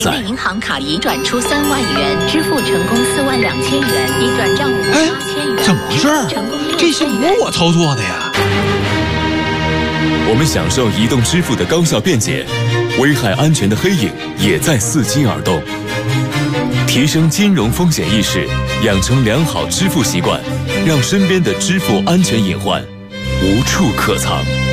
在银行卡已转出3万元，支付成功42000元，已转账58000元。 怎么回事？这些不是我操作的呀！ 我们享受移动支付的高效便捷，危害安全的黑影也在伺机而动。提升金融风险意识，养成良好支付习惯，让身边的支付安全隐患无处可藏。